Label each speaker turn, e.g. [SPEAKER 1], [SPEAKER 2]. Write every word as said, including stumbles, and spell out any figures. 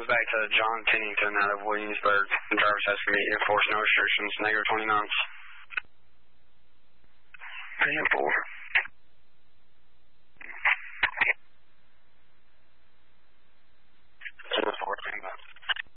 [SPEAKER 1] comes back to John Pennington out of Williamsburg. The driver's has to meet you. Enforce no restrictions. Negative twenty knots.
[SPEAKER 2] ten four.